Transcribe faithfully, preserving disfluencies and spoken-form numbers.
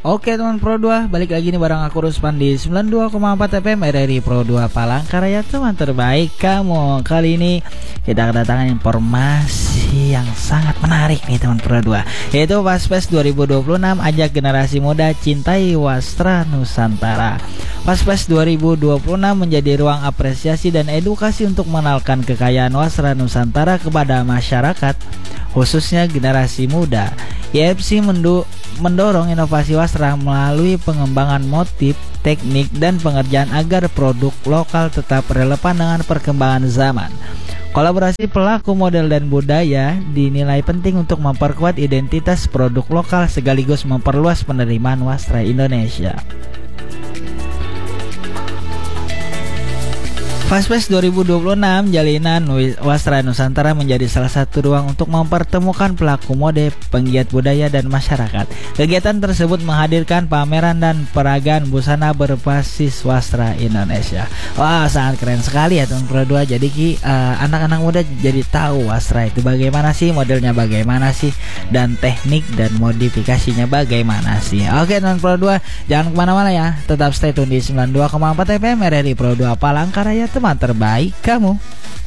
Oke teman Pro dua, balik lagi nih bareng aku Ruspan di sembilan puluh dua koma empat F M R R I Pro dua Palangkaraya, teman terbaik kamu. Kali ini kita kedatangan informasi yang sangat menarik nih teman Pro dua, yaitu Waspres dua ribu dua puluh enam ajak generasi muda cintai wastra Nusantara. Waspres dua ribu dua puluh enam menjadi ruang apresiasi dan edukasi untuk mengenalkan kekayaan wastra Nusantara kepada masyarakat, khususnya generasi muda. Y F C mendu mendorong inovasi wastra melalui pengembangan motif, teknik, dan pengerjaan agar produk lokal tetap relevan dengan perkembangan zaman. Kolaborasi pelaku model dan budaya dinilai penting untuk memperkuat identitas produk lokal sekaligus memperluas penerimaan wastra Indonesia. Waspres dua ribu dua puluh enam Jalinan Wastra Nusantara menjadi salah satu ruang untuk mempertemukan pelaku mode, penggiat budaya, dan masyarakat. Kegiatan tersebut menghadirkan pameran dan peragaan busana berbasis wastra Indonesia. Wah, sangat keren sekali ya teman Pro dua. Jadi ki uh, anak-anak muda jadi tahu wastra itu bagaimana sih, modelnya bagaimana sih, dan teknik dan modifikasinya bagaimana sih. Oke teman Pro dua, jangan kemana-mana ya, tetap stay tune di sembilan puluh dua koma empat F M R R I Pro dua Palangkaraya, teman terbaik kamu.